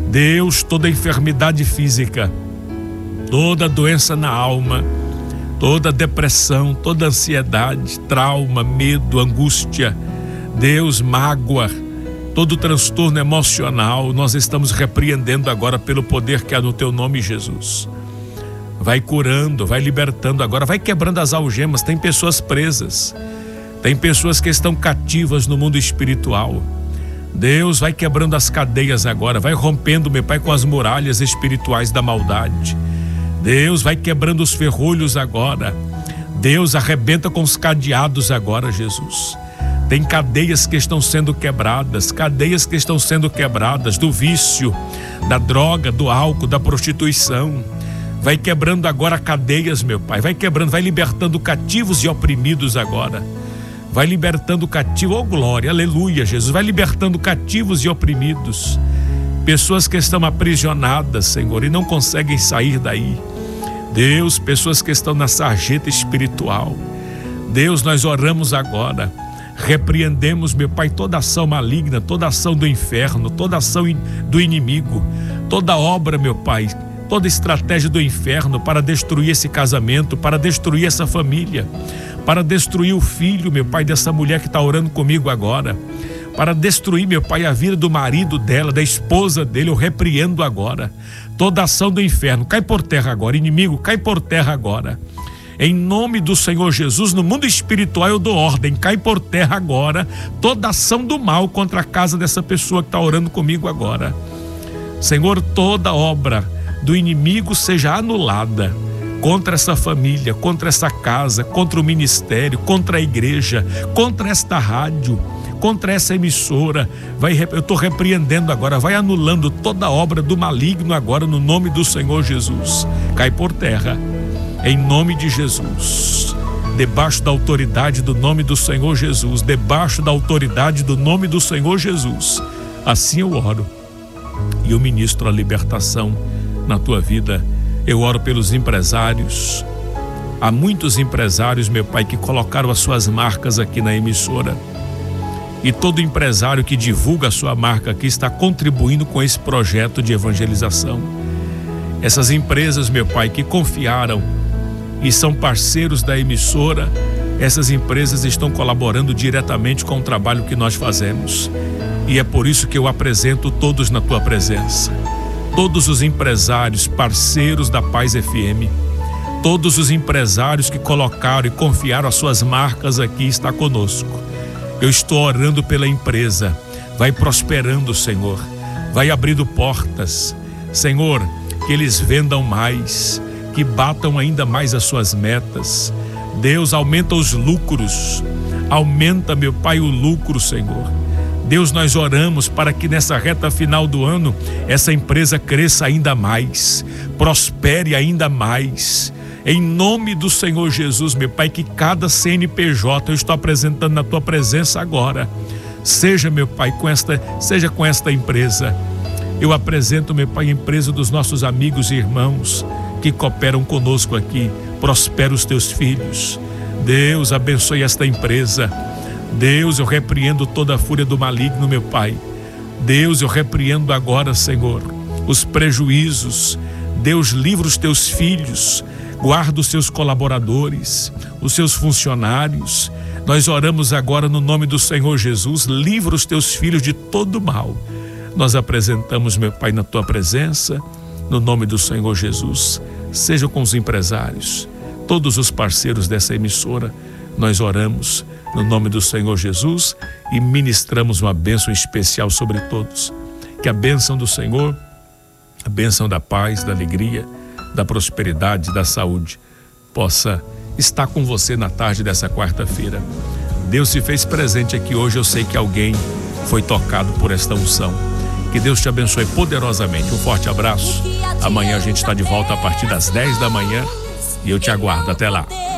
Deus, toda enfermidade física, toda doença na alma, toda depressão, toda ansiedade, trauma, medo, angústia, Deus, mágoa, todo transtorno emocional, nós estamos repreendendo agora pelo poder que há no teu nome, Jesus. Vai curando, vai libertando agora, vai quebrando as algemas. Tem pessoas presas, tem pessoas que estão cativas no mundo espiritual. Deus, vai quebrando as cadeias agora, vai rompendo, meu Pai, com as muralhas espirituais da maldade. Deus, vai quebrando os ferrolhos agora. Deus, arrebenta com os cadeados agora, Jesus. Tem cadeias que estão sendo quebradas, cadeias que estão sendo quebradas do vício, da droga, do álcool, da prostituição. Vai quebrando agora cadeias, meu Pai, vai quebrando, vai libertando cativos e oprimidos agora. Vai libertando cativos, oh glória, aleluia, Jesus, vai libertando cativos e oprimidos. Pessoas que estão aprisionadas, Senhor, e não conseguem sair daí. Deus, pessoas que estão na sarjeta espiritual. Deus, nós oramos agora, repreendemos, meu Pai, toda ação maligna, toda ação do inferno, toda ação do inimigo, toda obra, meu Pai, toda estratégia do inferno para destruir esse casamento, para destruir essa família, para destruir o filho, meu Pai, dessa mulher que está orando comigo agora, para destruir, meu Pai, a vida do marido dela, da esposa dele. Eu repreendo agora toda ação do inferno, cai por terra agora, inimigo, cai por terra agora, em nome do Senhor Jesus. No mundo espiritual eu dou ordem, cai por terra agora toda ação do mal contra a casa dessa pessoa que está orando comigo agora. Senhor, toda obra do inimigo seja anulada contra essa família, contra essa casa, contra o ministério, contra a igreja, contra esta rádio, contra essa emissora. Eu estou repreendendo agora, vai anulando toda obra do maligno agora no nome do Senhor Jesus. Cai por terra, em nome de Jesus, debaixo da autoridade do nome do Senhor Jesus, debaixo da autoridade do nome do Senhor Jesus. Assim eu oro e eu ministro a libertação na tua vida. Eu oro pelos empresários. Há muitos empresários, meu Pai, que colocaram as suas marcas aqui na emissora. E todo empresário que divulga a sua marca aqui está contribuindo com esse projeto de evangelização. Essas empresas, meu Pai, que confiaram e são parceiros da emissora, essas empresas estão colaborando diretamente com o trabalho que nós fazemos. E é por isso que eu apresento todos na tua presença. Todos os empresários, parceiros da Paz FM, todos os empresários que colocaram e confiaram as suas marcas aqui, está conosco. Eu estou orando pela empresa, vai prosperando, Senhor, vai abrindo portas, Senhor, que eles vendam mais, que batam ainda mais as suas metas. Deus, aumenta os lucros, aumenta, meu Pai, o lucro, Senhor. Deus, nós oramos para que nessa reta final do ano essa empresa cresça ainda mais, prospere ainda mais. Em nome do Senhor Jesus, meu Pai, que cada CNPJ eu estou apresentando na tua presença agora, seja, meu Pai, seja com esta empresa. Eu apresento, meu Pai, a empresa dos nossos amigos e irmãos que cooperam conosco aqui. Prospera os teus filhos. Deus, abençoe esta empresa. Deus, eu repreendo toda a fúria do maligno, meu Pai. Deus, eu repreendo agora, Senhor, os prejuízos. Deus, livra os teus filhos, guarda os seus colaboradores, os seus funcionários. Nós oramos agora no nome do Senhor Jesus, livra os teus filhos de todo mal. Nós apresentamos, meu Pai, na tua presença, no nome do Senhor Jesus. Seja com os empresários, todos os parceiros dessa emissora. Nós oramos no nome do Senhor Jesus e ministramos uma bênção especial sobre todos. Que a bênção do Senhor, a bênção da paz, da alegria, da prosperidade, da saúde, possa estar com você na tarde dessa quarta-feira. Deus se fez presente aqui hoje. Eu sei que alguém foi tocado por esta unção. Que Deus te abençoe poderosamente. Um forte abraço. Amanhã a gente está de volta a partir das 10 da manhã e eu te aguardo. Até lá.